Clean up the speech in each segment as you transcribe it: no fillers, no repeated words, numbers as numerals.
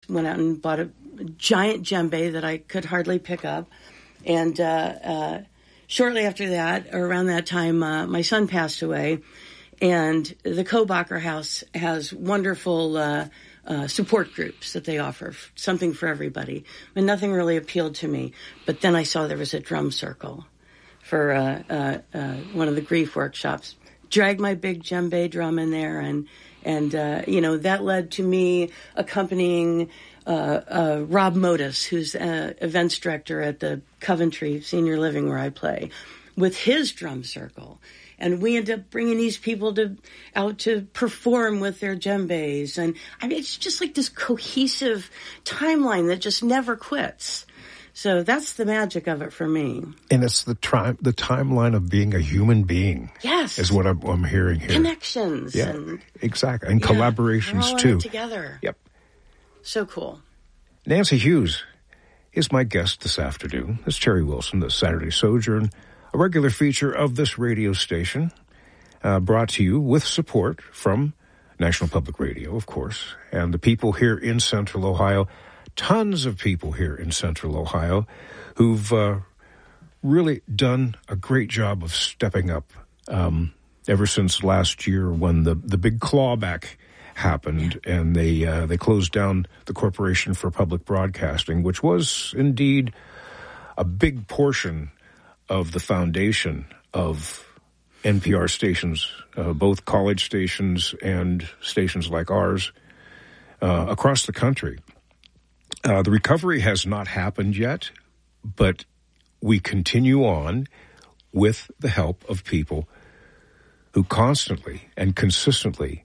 went out and bought a giant djembe that I could hardly pick up. And shortly after that, or around that time, my son passed away. And the Kobacher House has wonderful support groups that they offer, something for everybody. And nothing really appealed to me. But then I saw there was a drum circle for one of the grief workshops. Dragged my big djembe drum in there, and that led to me accompanying Rob Modis, who's events director at the Coventry Senior Living where I play, with his drum circle. And we end up bringing these people out to perform with their djembes. And I mean, it's just like this cohesive timeline that just never quits. So that's the magic of it for me. And it's the timeline of being a human being. Yes. Is what I'm hearing here. Connections. Yeah, exactly. And collaborations, we're all too. in it together. Yep. So cool. Nancy Hughes is my guest this afternoon. It's Terry Wilson, the Saturday Sojourn, a regular feature of this radio station, brought to you with support from National Public Radio, of course, and the people here in Central Ohio. Tons of people here in Central Ohio who've really done a great job of stepping up ever since last year when the big clawback happened, and they closed down the Corporation for Public Broadcasting, which was indeed a big portion of the foundation of NPR stations, both college stations and stations like ours across the country. The recovery has not happened yet, but we continue on with the help of people who constantly and consistently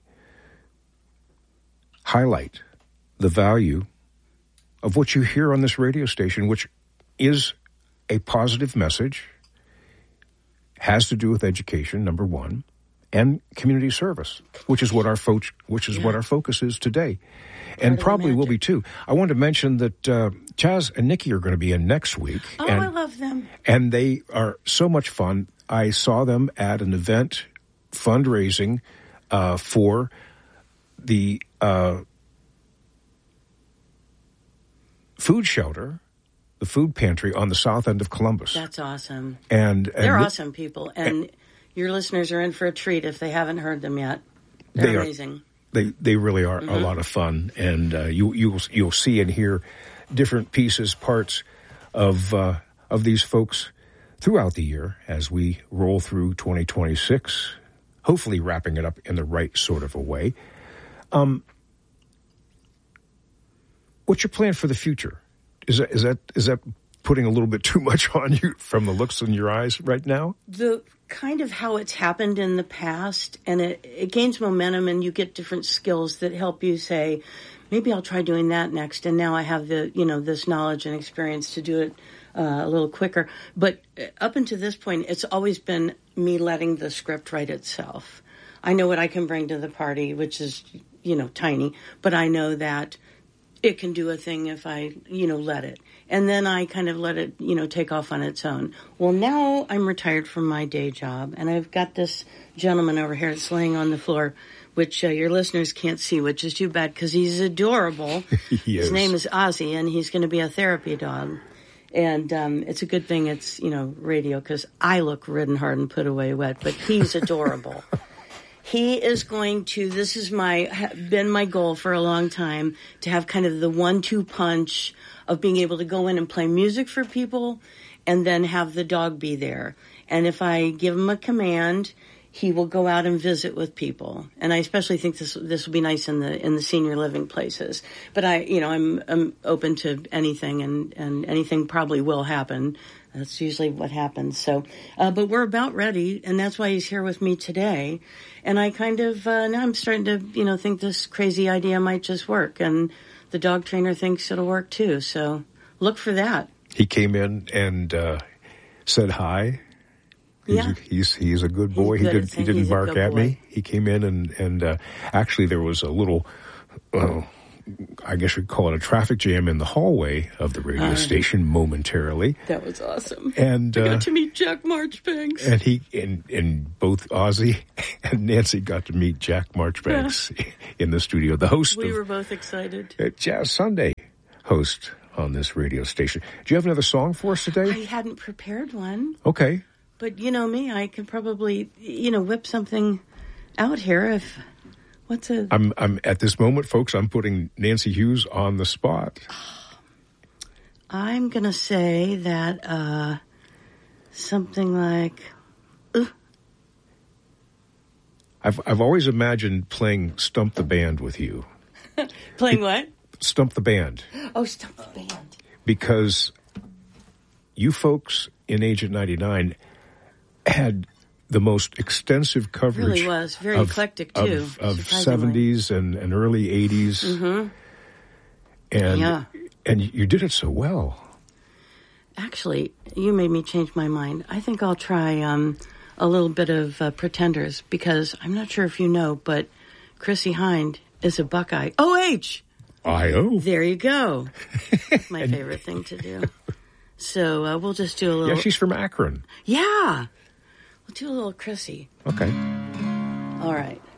highlight the value of what you hear on this radio station, which is a positive message, has to do with education, number one, and community service, which is what our what our focus is today. And probably will be, too. I wanted to mention that Chaz and Nikki are going to be in next week. Oh, I love them. And they are so much fun. I saw them at an event fundraising for the food shelter, the food pantry on the south end of Columbus. That's awesome. And they're awesome people. And your listeners are in for a treat if they haven't heard them yet. They're amazing. They really are a lot of fun, and you'll see and hear different pieces, parts of these folks throughout the year as we roll through 2026, hopefully wrapping it up in the right sort of a way. What's your plan for the future? Is that putting a little bit too much on you from the looks in your eyes right now? The kind of how it's happened in the past, and it gains momentum, and you get different skills that help you say, maybe I'll try doing that next. And now I have this knowledge and experience to do it a little quicker. But up until this point, it's always been me letting the script write itself. I know what I can bring to the party, which is, tiny, but I know that it can do a thing if I, let it. And then I kind of let it, take off on its own. Well, now I'm retired from my day job, and I've got this gentleman over here that's laying on the floor, which your listeners can't see, which is too bad because he's adorable. His name is Ozzy, and he's going to be a therapy dog. And it's a good thing it's, radio, because I look ridden hard and put away wet, but he's adorable. He is going to, this is been my goal for a long time, to have kind of the 1-2 punch of being able to go in and play music for people and then have the dog be there. And if I give him a command, he will go out and visit with people. And I especially think this will be nice in the senior living places. But I'm open to anything, and anything probably will happen. That's usually what happens. So, but we're about ready, and that's why he's here with me today. And I kind of, now I'm starting to, think this crazy idea might just work. And the dog trainer thinks it'll work too. So look for that. He came in and said hi. He's a good boy. He didn't bark at me. He came in and actually there was a little I guess we'd call it a traffic jam in the hallway of the radio station momentarily. That was awesome. And I got to meet Jack Marchbanks. And both Ozzy and Nancy got to meet Jack Marchbanks in the studio. The host we were both excited. Jazz Sunday host on this radio station. Do you have another song for us today? I hadn't prepared one. Okay. But you know me, I can probably, whip something out here I'm at this moment, folks, I'm putting Nancy Hughes on the spot. I'm going to say that something like... I've always imagined playing Stump the Band with you. Playing what? Stump the Band. Oh, Stump the Band. Because you folks in Agent 99 had the most extensive coverage. Really was. Very eclectic, too. Of 70s and early 80s. Mm-hmm. And you did it so well. Actually, you made me change my mind. I think I'll try a little bit of Pretenders, because I'm not sure if you know, but Chrissie Hynde is a Buckeye. O-H! I-O. There you go. My favorite thing to do. So we'll just do a little... Yeah, she's from Akron. Yeah. We'll do a little Chrissie. Okay. All right.